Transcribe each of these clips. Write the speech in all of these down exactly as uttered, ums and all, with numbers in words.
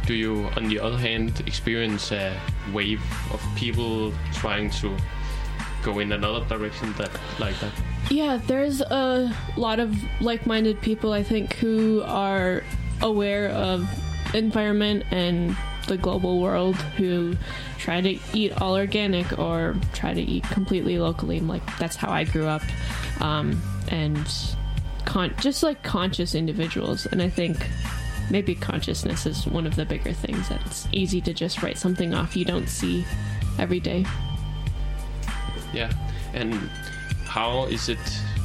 do you, on the other hand, experience a wave of people trying to go in another direction that like that? Yeah, there's a lot of like-minded people, I think, who are aware of environment and the global world, who try to eat all organic or try to eat completely locally. Like, that's how I grew up. Um, and con- just like conscious individuals. And I think maybe consciousness is one of the bigger things, that it's easy to just write something off you don't see every day. Yeah, and how is it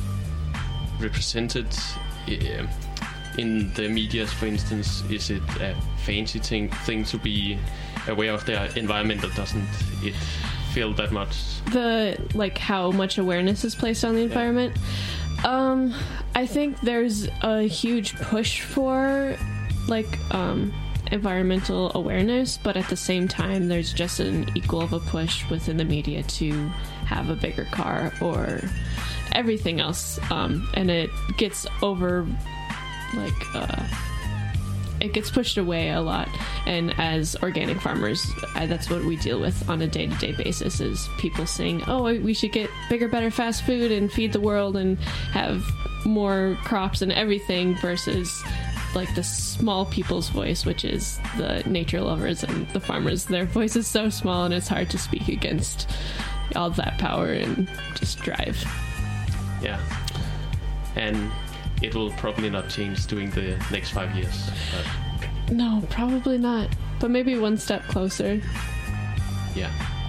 represented uh, in the media, for instance? Is it a fancy thing, thing to be aware of the environment, that doesn't it feel that much? The, like, how much awareness is placed on the environment? Yeah. Um, I think there's a huge push for, like, um, environmental awareness, but at the same time, there's just an equal of a push within the media to have a bigger car or everything else. Um, and it gets over, like, uh, it gets pushed away a lot. And as organic farmers, I, that's what we deal with on a day-to-day basis, is people saying, oh, we should get bigger, better fast food and feed the world and have more crops and everything, versus like the small people's voice, which is the nature lovers and the farmers. Their voice is so small, and it's hard to speak against all that power and just drive. Yeah. And it will probably not change during the next five years. But no, probably not. But maybe one step closer. Yeah.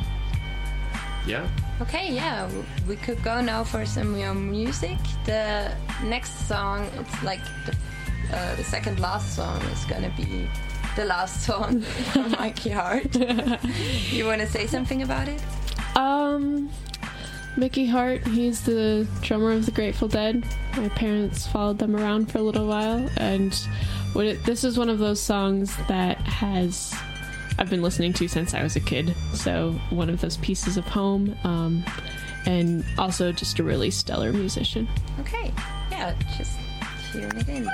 Yeah. Okay, yeah, we could go now for some more music. The next song, it's like the, uh, the second last song is gonna be the last song from Mickey Hart. You want to say something about it? Um... Mickey Hart, he's the drummer of the Grateful Dead. My parents followed them around for a little while, and what it, this is one of those songs that has I've been listening to since I was a kid. So one of those pieces of home, um, and also just a really stellar musician. Okay, yeah, just tune it in.